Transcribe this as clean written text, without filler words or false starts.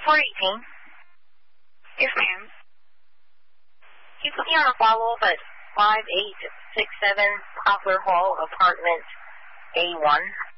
418. Yes, ma'am. Can you put me on a follow-up at 5867 Poplar Hall, apartment A1?